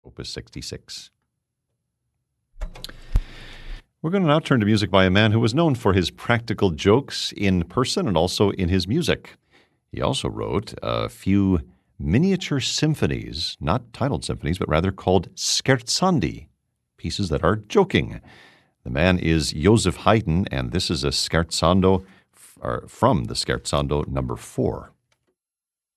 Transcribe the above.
Opus 66. We're going to now turn to music by a man who was known for his practical jokes in person and also in his music. He also wrote a few miniature symphonies, not titled symphonies, but rather called scherzandi, pieces that are joking. The man is Joseph Haydn, and this is a scherzando from the Scherzando number 4.